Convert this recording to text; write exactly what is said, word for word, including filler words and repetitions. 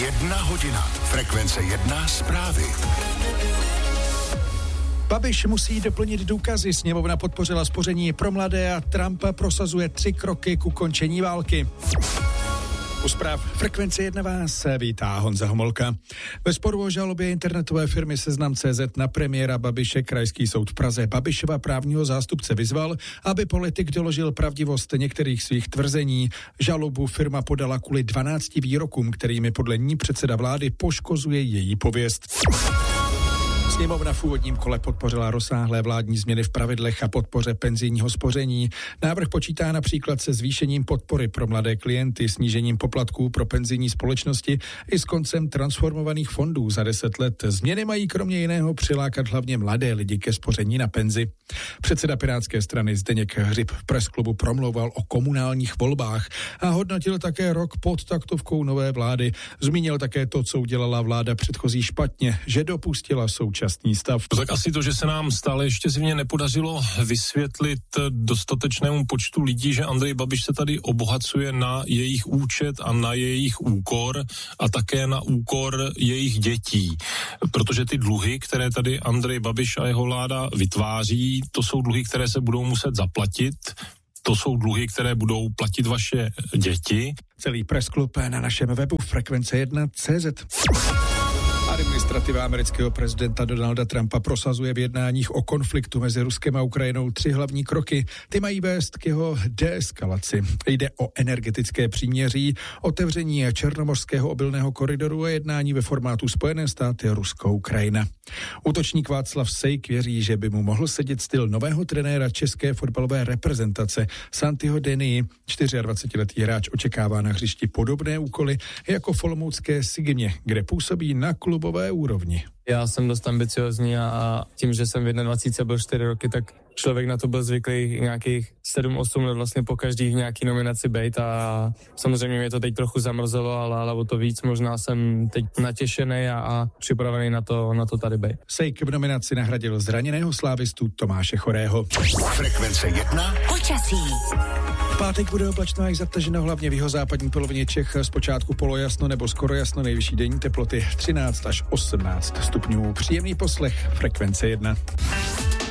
Jedna hodina. Frekvence jedna zprávy. Babiš musí doplnit důkazy. Sněmovna podpořila spoření pro mladé a Trump prosazuje tři kroky k ukončení války. U zpráv Frekvence jedna vás vítá Honza Homolka. Ve sporu o žalobě internetové firmy Seznam tečka cé zet na premiéra Babiše Krajský soud v Praze Babišova právního zástupce vyzval, aby politik doložil pravdivost některých svých tvrzení. Žalobu firma podala kvůli dvanácti výrokům, kterými podle ní předseda vlády poškozuje její pověst. Sněmovna v úvodním kole podpořila rozsáhlé vládní změny v pravidlech a podpoře penzijního spoření. Návrh počítá například se zvýšením podpory pro mladé klienty, snížením poplatků pro penzijní společnosti i s koncem transformovaných fondů za deset let. Změny mají kromě jiného přilákat hlavně mladé lidi ke spoření na penzi. Předseda Pirátské strany Zdeněk Hřib v presklubu promlouval o komunálních volbách a hodnotil také rok pod taktovkou nové vlády. Zmínil také to, co udělala vláda předchozí špatně, že dopustila současný stav. Tak asi to, že se nám stále ještě zřejmě nepodařilo vysvětlit dostatečnému počtu lidí, že Andrej Babiš se tady obohacuje na jejich účet a na jejich úkor a také na úkor jejich dětí. Protože ty dluhy, které tady Andrej Babiš a jeho vláda vytváří, to jsou dluhy, které se budou muset zaplatit. To jsou dluhy, které budou platit vaše děti. Celý pressklub na našem webu frekvence jedna tečka cé zet. Administrativa amerického prezidenta Donalda Trumpa prosazuje v jednáních o konfliktu mezi Ruskem a Ukrajinou tři hlavní kroky. Ty mají vést k jeho deeskalaci. Jde o energetické příměří, otevření černomořského obilného koridoru a jednání ve formátu Spojené státy Rusko-Ukrajina. Útočník Václav Sejk věří, že by mu mohl sedět styl nového trenéra české fotbalové reprezentace Santiho Denii. dvacetičtyřletý hráč očekává na hřišti podobné úkoly jako v olomoucké Sigimě, kde působí na klubové úrovni. Já jsem dost ambiciozní a tím, že jsem v dvacet jedna byl čtyři roky, tak člověk na to byl zvyklý nějakých sedm osm let vlastně po každý v nějaký nominaci bejt a samozřejmě mě to teď trochu zamrzelo, ale, ale o to víc možná jsem teď natěšený a, a připravený na to, na to tady bejt. Sejk v nominaci nahradil zraněného slávistu Tomáše Chorého. Frekvence jedna. Počasí. V pátek bude oblačno až zataženo hlavně v jihozápadní polovině Čech, zpočátku polojasno nebo skoro jasno, nejvyšší denní teploty třináct až osmnáct stupňů. Příjemný poslech Frekvence jedna.